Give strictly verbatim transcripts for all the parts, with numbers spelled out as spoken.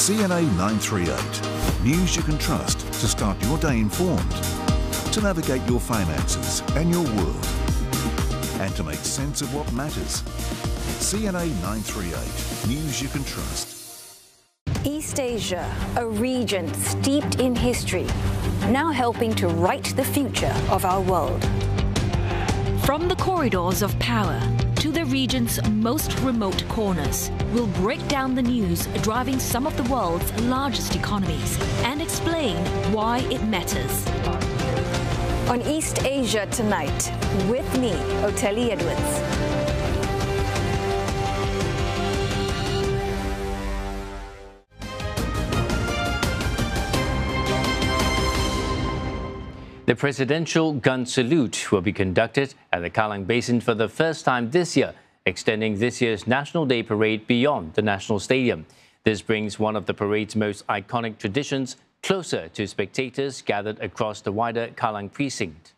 C N A nine three eight. News you can trust to start your day informed, to navigate your finances and your world, and to make sense of what matters. C N A nine three eight. News you can trust. East Asia, a region steeped in history, now helping to write the future of our world. From the corridors of power to the region's most remote corners, we'll break down the news driving some of the world's largest economies and explain why it matters. On East Asia Tonight, with me, Oteli Edwards. The presidential gun salute will be conducted at the Kallang Basin for the first time this year, extending this year's National Day parade beyond the National Stadium. This brings one of the parade's most iconic traditions closer to spectators gathered across the wider Kallang precinct.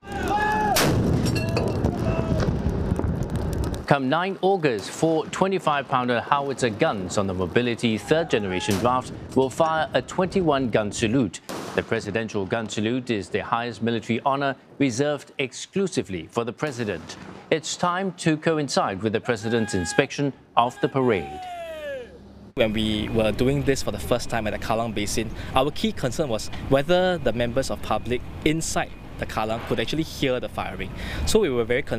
Come the ninth of August, four twenty-five pounder howitzer guns on the Mobility third generation draft will fire a twenty-one gun salute. The presidential gun salute is the highest military honor reserved exclusively for the president. It's time to coincide with the president's inspection of the parade. When we were doing this for the first time at the Kallang Basin, our key concern was whether the members of public inside the Kallang could actually hear the firing. So we were very concerned